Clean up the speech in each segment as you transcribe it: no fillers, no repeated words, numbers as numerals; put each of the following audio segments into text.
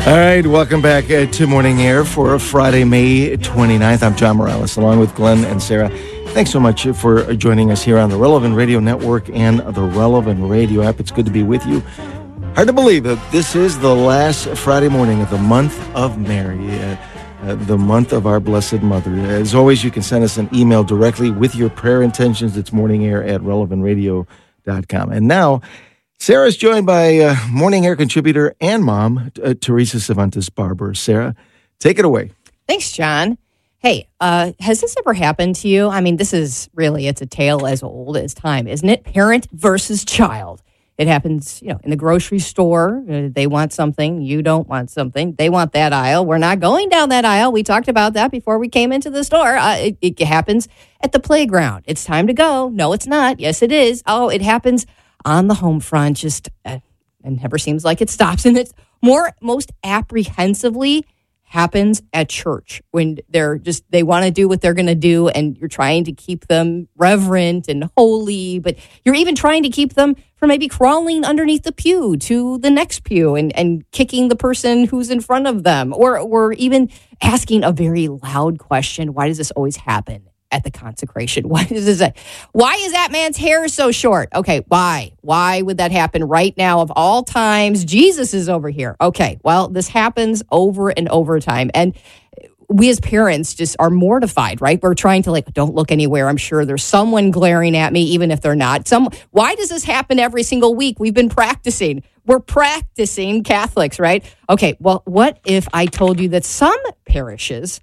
All right, welcome back to Morning Air for Friday, May 29th. I'm John Morales, along with Glenn and Sarah. Thanks so much for joining us here on the Relevant Radio Network and the Relevant Radio app. It's good to be with you. Hard to believe that this is the last Friday morning of the month of Mary, the month of our Blessed Mother. As always, you can send us an email directly with your prayer intentions. It's morningair@relevantradio.com. And now, Sarah's joined by Morning Air contributor and mom, Teresa Cervantes Barber. Sarah, take it away. Thanks, John. Hey, has this ever happened to you? I mean, it's a tale as old as time, isn't it? Parent versus child. It happens, in the grocery store. They want something. You don't want something. They want that aisle. We're not going down that aisle. We talked about that before we came into the store. It happens at the playground. It's time to go. No, it's not. Yes, it is. Oh, it happens on the home front. Just it never seems like it stops. And it's most apprehensively happens at church when they want to do what they're going to do, and you're trying to keep them reverent and holy, but you're even trying to keep them from maybe crawling underneath the pew to the next pew and kicking the person who's in front of them, or even asking a very loud question. Why does this always happen at the consecration? Why is that man's hair so short? Okay, why would that happen right now of all times? Jesus is over here. Okay, well, this happens over and over time, and we as parents just are mortified, right? We're trying to don't look anywhere. I'm sure there's someone glaring at me, even if they're not. Why does this happen every single week? We've been practicing. We're practicing Catholics, right? Okay, well, what if I told you that some parishes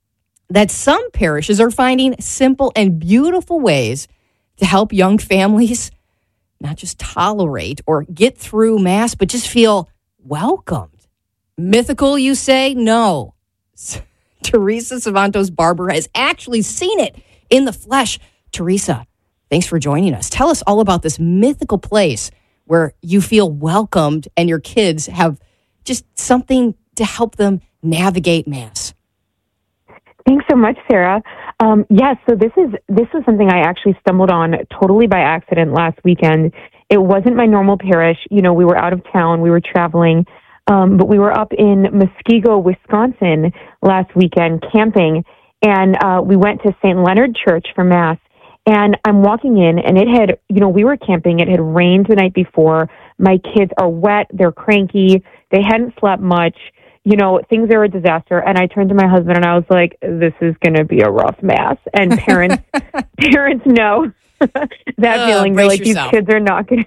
are finding simple and beautiful ways to help young families not just tolerate or get through Mass, but just feel welcomed? Mythical, you say? No. Teresa Cervantes Barber has actually seen it in the flesh. Teresa, thanks for joining us. Tell us all about this mythical place where you feel welcomed and your kids have just something to help them navigate Mass. Thanks so much, Sarah. Yes, so this is something I actually stumbled on totally by accident last weekend. It wasn't my normal parish. We were out of town. We were traveling, but we were up in Muskego, Wisconsin last weekend camping, and we went to St. Leonard Church for Mass. And I'm walking in, and it had, we were camping. It had rained the night before. My kids are wet. They're cranky. They hadn't slept much. Things are a disaster. And I turned to my husband and I was like, this is going to be a rough Mass. And parents know that feeling. They're like, these kids are not going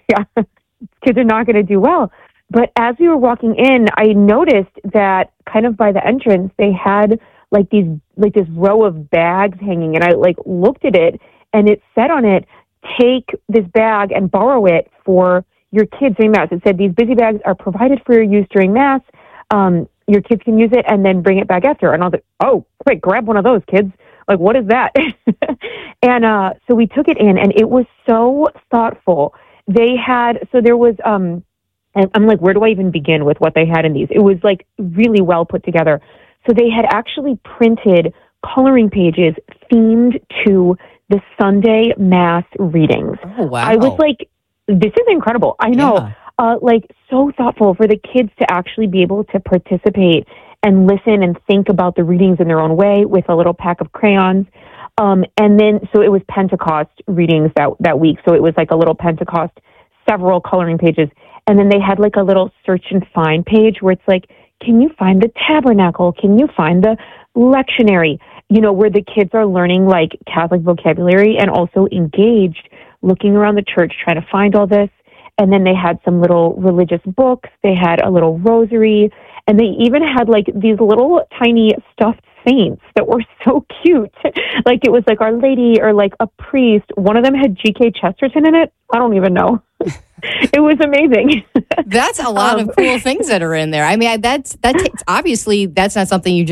to do well. But as we were walking in, I noticed that kind of by the entrance, they had this row of bags hanging. And I looked at it, and it said on it, take this bag and borrow it for your kids during Mass. It said, these busy bags are provided for your use during Mass. Your kids can use it and then bring it back after. And I was like, oh, quick, grab one of those, kids. What is that? And so we took it in, and it was so thoughtful. There was, and I'm like, where do I even begin with what they had in these? It was really well put together. So they had actually printed coloring pages themed to the Sunday Mass readings. Oh, wow. I was like, this is incredible. I know. Yeah. So thoughtful for the kids to actually be able to participate and listen and think about the readings in their own way with a little pack of crayons. And then, so it was Pentecost readings that week. So it was a little Pentecost, several coloring pages. And then they had a little search and find page where it's can you find the tabernacle? Can you find the lectionary? Where the kids are learning Catholic vocabulary and also engaged, looking around the church, trying to find all this. And then they had some little religious books. They had a little rosary. And they even had these little tiny stuffed saints that were so cute. It was Our Lady or a priest. One of them had G.K. Chesterton in it. I don't even know. It was amazing. That's a lot of cool things that are in there. I mean, obviously that's not something you